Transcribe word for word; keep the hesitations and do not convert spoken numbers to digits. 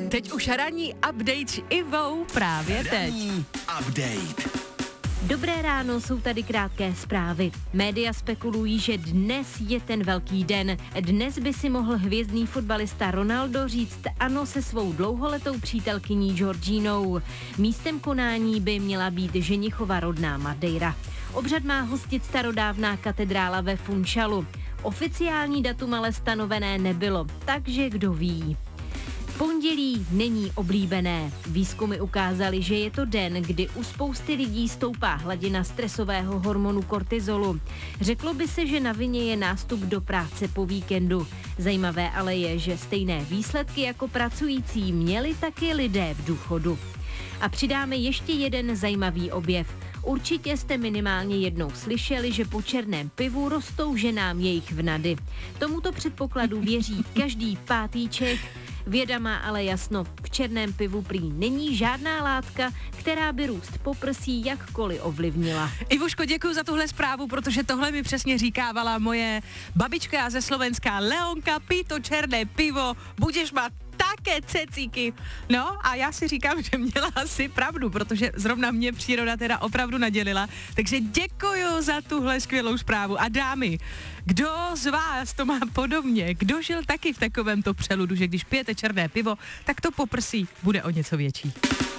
Teď už ranní update s Ivou právě teď. Ranní update. Dobré ráno, jsou tady krátké zprávy. Média spekulují, že dnes je ten velký den. Dnes by si mohl hvězdný fotbalista Ronaldo říct ano se svou dlouholetou přítelkyní Georginou. Místem konání by měla být ženichova rodná Madeira. Obřad má hostit starodávná katedrála ve Funchalu. Oficiální datum ale stanovené nebylo, takže kdo ví. Pondělí není oblíbené. Výzkumy ukázaly, že je to den, kdy u spousty lidí stoupá hladina stresového hormonu kortizolu. Řeklo by se, že na vině je nástup do práce po víkendu. Zajímavé ale je, že stejné výsledky jako pracující měli taky lidé v důchodu. A přidáme ještě jeden zajímavý objev. Určitě jste minimálně jednou slyšeli, že po černém pivu rostou ženám jejich vnady. Tomuto předpokladu věří každý pátý Čech. Věda má ale jasno, v černém pivu prý není žádná látka, která by růst poprsí jakkoliv ovlivnila. Ivuško, děkuji za tuhle zprávu, protože tohle mi přesně říkávala moje babička ze Slovenska. Leonka, pij to černé pivo, budeš mít také cecíky. No a já si říkám, že měla asi pravdu, protože zrovna mě příroda teda opravdu nadělila. Takže děkuju za tuhle skvělou zprávu. A dámy, kdo z vás to má podobně? Kdo žil taky v takovémto přeludu, že když pijete černé pivo, tak to poprsí bude o něco větší?